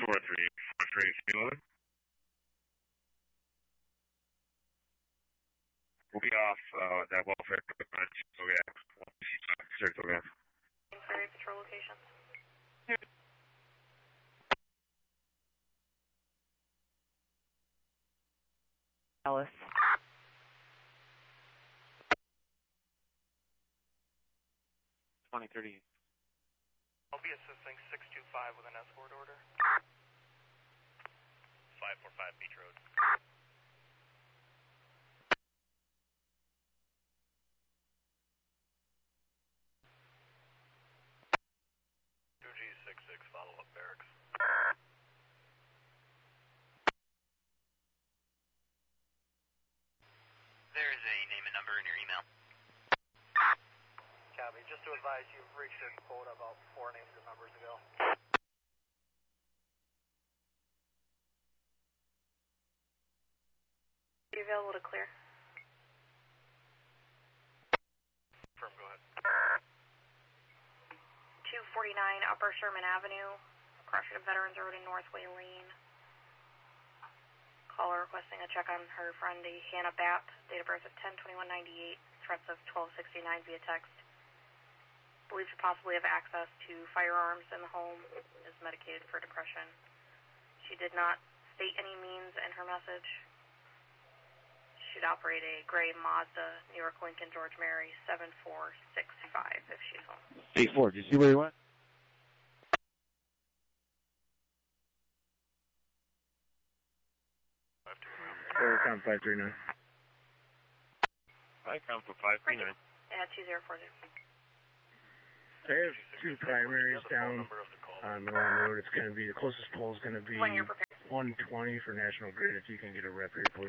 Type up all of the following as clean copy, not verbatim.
243, 43, we'll be off that welfare equipment, so yeah, 165, so yeah. Ferry patrol location. Alice. I'll be assisting 625 with an escort order. 545 Beach Road. G66, follow up barracks. There is a name and number in your email. Copy. Just to advise, you've reached your quota about 4 names and numbers ago. Are you available to clear? Firm, go ahead. 249 Upper Sherman Avenue, crossing to Veterans Road in Northway Lane. Caller requesting a check on her friend Hannah Bapp, date of birth of 10/21/98, threats of 1269 via text. Believed to possibly have access to firearms in the home, is medicated for depression. She did not state any means in her message. She'd operate a gray Mazda, New York Lincoln George Mary 7465 if she's home. 8-4, do you see where he went? Aircom 539. Icon for 539. Yeah, 2040. I have 2 primaries down on the road. It's going to be, the closest pole is going to be 120 for National Grid, if you can get a rep here, please.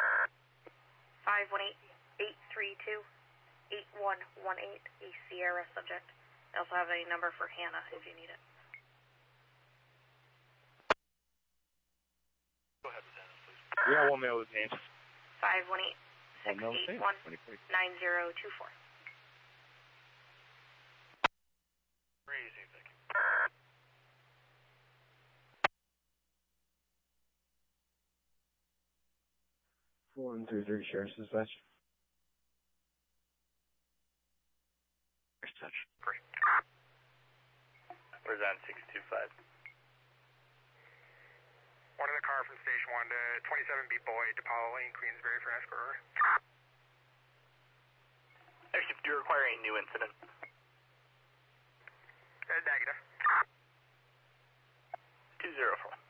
518-832-8118, a Sierra subject. I also have a number for Hannah if you need it. Go ahead with Hannah, please. Yeah, we'll mail his name. 518-681-9024. Easy, thank you. Four and 3 Sheriff's Dispatch. Touch. Great. Where's on 625? One in the car from Station 1 to 27B Boyd, DePaul Lane, Queensbury for escort order. Actually, do you require a new incident? Negative. 204.